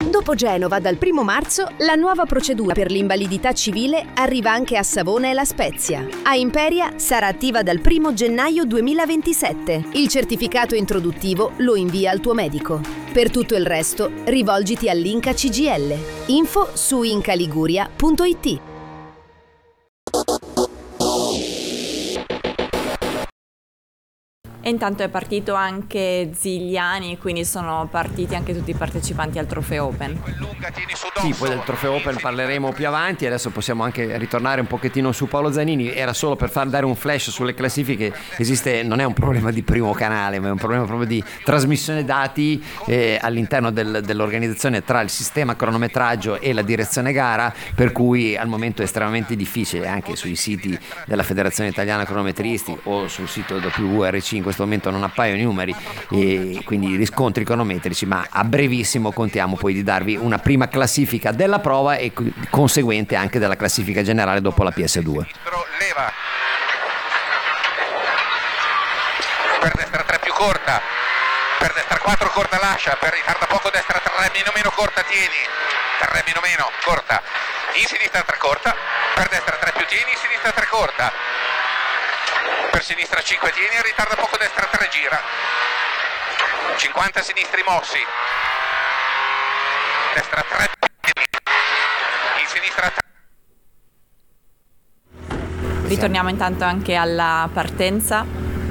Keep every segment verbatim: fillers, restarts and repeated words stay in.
Dopo Genova, dal primo marzo, la nuova procedura per l'invalidità civile arriva anche a Savona e La Spezia. A Imperia sarà attiva dal primo gennaio duemilaventisette. Il certificato introduttivo lo invia al tuo medico. Per tutto il resto, rivolgiti all'Inca C G L. Info su incaliguria punto it. E intanto è partito anche Zigliani, quindi sono partiti anche tutti i partecipanti al Trofeo Open. Sì, poi del Trofeo Open parleremo più avanti. Adesso possiamo anche ritornare un pochettino su Paolo Zanini. Era solo per far dare un flash sulle classifiche. Esiste, non è un problema di primo canale, ma è un problema proprio di trasmissione dati eh, all'interno del, dell'organizzazione tra il sistema cronometraggio e la direzione gara, per cui al momento è estremamente difficile anche sui siti della Federazione Italiana Cronometristi o sul sito W R C. In questo momento non appaiono i numeri e quindi riscontri cronometrici, ma a brevissimo contiamo poi di darvi una prima classifica della prova e conseguente anche della classifica generale dopo la P S due. Leva per destra tre più corta, per destra quattro corta lascia, per ritarda poco destra tre meno meno corta tieni, tre meno meno corta, in sinistra tre corta, per destra tre più tieni, in sinistra tre corta, per sinistra cinque tieni, ritarda poco destra tre gira, cinquanta sinistri mossi, destra tre pieni, in sinistra tre. Ritorniamo intanto anche alla partenza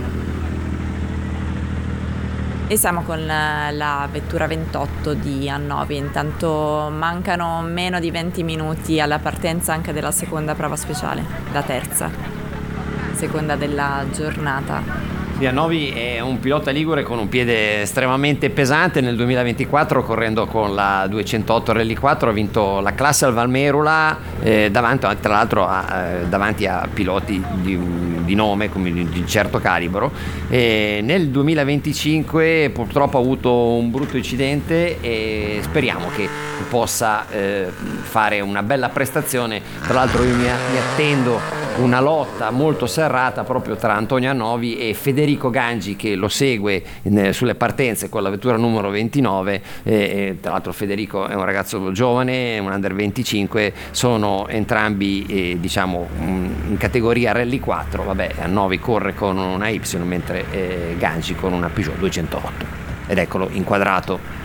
e siamo con la vettura ventotto di Annovi. Intanto mancano meno di venti minuti alla partenza anche della seconda prova speciale, la terza, seconda della giornata. Annovi è un pilota ligure con un piede estremamente pesante. Nel duemilaventiquattro, correndo con la duecentotto Rally quattro, ha vinto la classe al Valmerula eh, davanti, tra l'altro a, eh, davanti a piloti di, di nome, come di, di certo calibro. E nel duemilaventicinque purtroppo ha avuto un brutto incidente e speriamo che possa eh, fare una bella prestazione. Tra l'altro io mi, mi attendo una lotta molto serrata proprio tra Antonio Annovi e Federico Gangi, che lo segue in, sulle partenze con la vettura numero ventinove. E, tra l'altro Federico è un ragazzo giovane, un under venticinque, sono entrambi eh, diciamo in categoria Rally quattro. Vabbè, Annovi corre con una Y mentre eh, Gangi con una Peugeot duecentotto, ed eccolo inquadrato